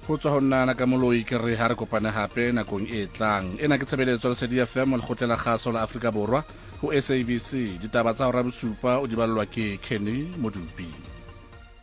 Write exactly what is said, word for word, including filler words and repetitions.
Go tswa ho nna ka moloi ke re ha re kopane hape nakong e tlang. Ena ke tshebeletso Lesedi F M le Lekgotla la Kgaso la Afrika Borwa ho S A B C. Ditaba tsa hora bosupa o di ballwa ke Kenny Modupi.